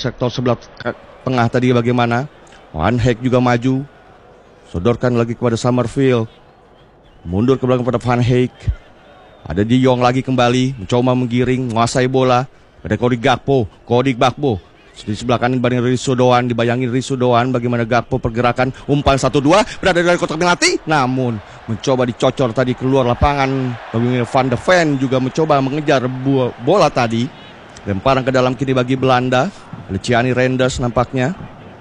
sektor sebelah tengah tadi bagaimana. Van Heyck juga maju. Sodorkan lagi kepada Summerfield. Mundur ke belakang pada Van Heyck. Ada De Jong lagi kembali. Mencoba menggiring, menguasai bola. Ada Cody Gakpo. Di sebelah kanan dibanding Rizzo Doan. Dibayangin Rizzo Doan bagaimana Gakpo pergerakan. Umpan 1-2. Berada dari kotak penalti. Namun mencoba dicocor tadi keluar lapangan. Van de Ven juga mencoba mengejar bola tadi. Lemparan ke dalam kini bagi Belanda. Luciani Renders nampaknya.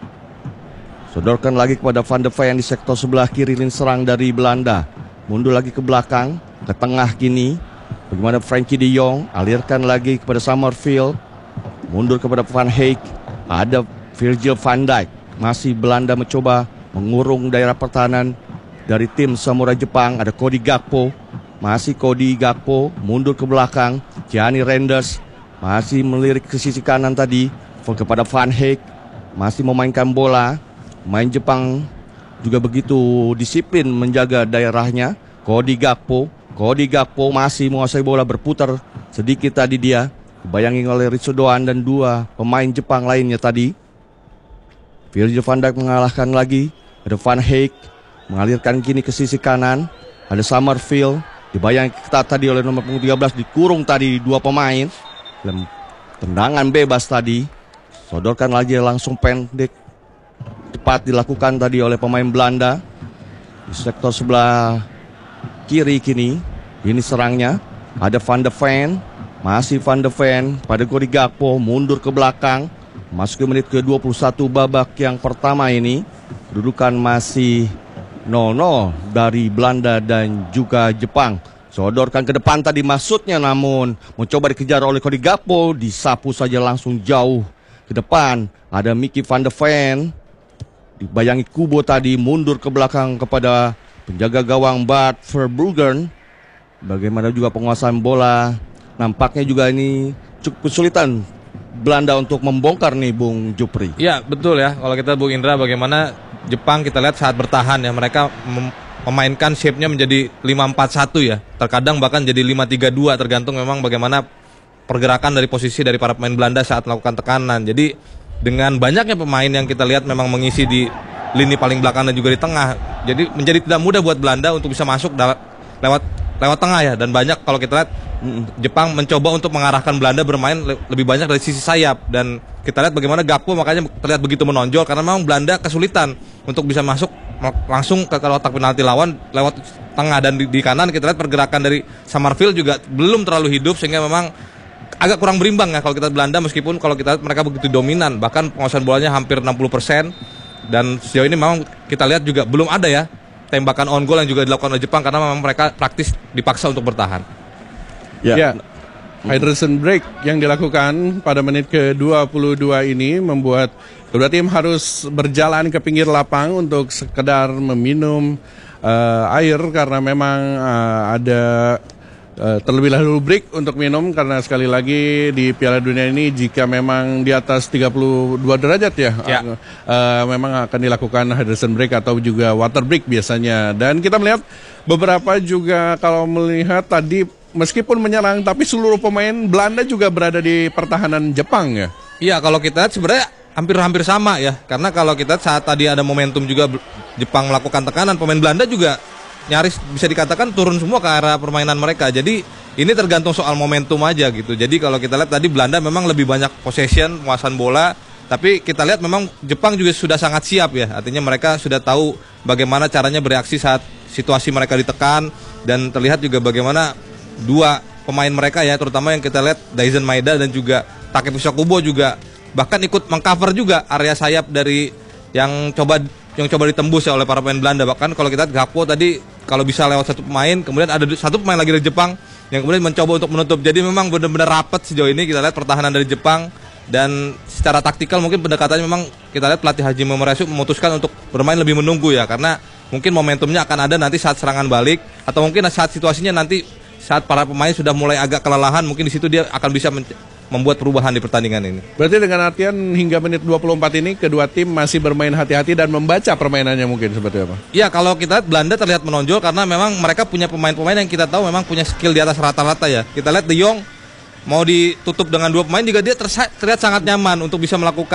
Sodorkan lagi kepada Van de Ven di sektor sebelah kiri lini serang dari Belanda. Mundur lagi ke belakang, ke tengah kini. Bagaimana Frenkie de Jong, alirkan lagi kepada Summerfield. Mundur kepada Van Heyck. Ada Virgil van Dijk. Masih Belanda mencoba mengurung daerah pertahanan dari tim Samurai Jepang. Ada Cody Gakpo. Masih Cody Gakpo, mundur ke belakang. Gianni Renders masih melirik ke sisi kanan tadi kepada Van Heyck. Masih memainkan bola. Main Jepang juga begitu disiplin menjaga daerahnya. Cody Gakpo masih menguasai bola, berputar sedikit tadi dia. Dibayangin oleh Rizzo Doan dan dua pemain Jepang lainnya tadi. Virgil van Dijk mengalahkan lagi. Ada Van Heyck mengalirkan kini ke sisi kanan. Ada Summerfield. Dibayangin ketat tadi oleh nomor 13. Dikurung tadi dua pemain. Tendangan bebas tadi. Sodorkan lagi langsung pendek. Cepat dilakukan tadi oleh pemain Belanda. Di sektor sebelah kiri kini. Ini serangnya. Ada Van de Ven. Masih Van de Ven pada Cody Gakpo. Mundur ke belakang. Masuk ke menit ke-21 babak yang pertama ini. Kedudukan masih 0-0 dari Belanda dan juga Jepang. Sodorkan ke depan tadi maksudnya, namun mencoba dikejar oleh Cody Gakpo. Disapu saja langsung jauh ke depan. Ada Mickey Van de Ven. Dibayangi Kubo tadi, mundur ke belakang kepada penjaga gawang Bart Verbruggen. Bagaimana juga penguasaan bola. Nampaknya juga ini cukup kesulitan Belanda untuk membongkar nih Bung Jupri. Ya betul ya, kalau kita Bung Indra bagaimana Jepang kita lihat saat bertahan ya. Mereka memainkan shape-nya menjadi 5-4-1 ya. Terkadang bahkan jadi 5-3-2 tergantung memang bagaimana pergerakan dari posisi dari para pemain Belanda saat melakukan tekanan. Jadi dengan banyaknya pemain yang kita lihat memang mengisi di lini paling belakang dan juga di tengah, jadi menjadi tidak mudah buat Belanda untuk bisa masuk lewat tengah ya. Dan banyak kalau kita lihat Jepang mencoba untuk mengarahkan Belanda bermain lebih banyak dari sisi sayap. Dan kita lihat bagaimana Gakpo makanya terlihat begitu menonjol, karena memang Belanda kesulitan untuk bisa masuk langsung ke kotak penalti lawan lewat tengah. Dan di kanan kita lihat pergerakan dari Summerfield juga belum terlalu hidup, sehingga memang agak kurang berimbang ya kalau kita Belanda, meskipun kalau kita lihat mereka begitu dominan, bahkan penguasaan bolanya hampir 60%. Dan sejauh ini memang kita lihat juga belum ada ya tembakan on goal yang juga dilakukan oleh Jepang, karena memang mereka praktis dipaksa untuk bertahan. Ya. Hydration break yang dilakukan pada menit ke-22 ini membuat kedua tim harus berjalan ke pinggir lapang untuk sekedar meminum air, karena memang ada terlebih dahulu break untuk minum, karena sekali lagi di Piala Dunia ini jika memang di atas 32 derajat ya. Memang akan dilakukan hydration break atau juga water break biasanya. Dan kita melihat beberapa juga kalau melihat tadi meskipun menyerang tapi seluruh pemain Belanda juga berada di pertahanan Jepang ya. Iya, kalau kita lihat sebenarnya hampir sama ya, karena kalau kita saat tadi ada momentum juga Jepang melakukan tekanan, pemain Belanda juga nyaris bisa dikatakan turun semua ke arah permainan mereka. Jadi ini tergantung soal momentum aja gitu. Jadi kalau kita lihat tadi Belanda memang lebih banyak possession, penguasaan bola, tapi kita lihat memang Jepang juga sudah sangat siap ya. Artinya mereka sudah tahu bagaimana caranya bereaksi saat situasi mereka ditekan. Dan terlihat juga bagaimana dua pemain mereka ya, terutama yang kita lihat Daizen Maeda dan juga Takefusa Kubo juga bahkan ikut mengcover juga area sayap dari yang coba ditembus ya oleh para pemain Belanda. Bahkan kalau kita lihat Gakpo tadi kalau bisa lewat satu pemain, kemudian ada satu pemain lagi dari Jepang yang kemudian mencoba untuk menutup. Jadi memang benar-benar rapat sejauh ini kita lihat pertahanan dari Jepang. Dan secara taktikal mungkin pendekatannya memang kita lihat pelatih Hajime Murasu memutuskan untuk bermain lebih menunggu ya, karena mungkin momentumnya akan ada nanti saat serangan balik, atau mungkin saat situasinya nanti saat para pemain sudah mulai agak kelelahan, mungkin di situ dia akan bisa membuat perubahan di pertandingan ini. Berarti dengan artian hingga menit 24 ini kedua tim masih bermain hati-hati dan membaca permainannya mungkin seperti apa? Iya, kalau kita lihat Belanda terlihat menonjol karena memang mereka punya pemain-pemain yang kita tahu memang punya skill di atas rata-rata ya. Kita lihat De Jong mau ditutup dengan dua pemain juga dia terlihat sangat nyaman untuk bisa melakukan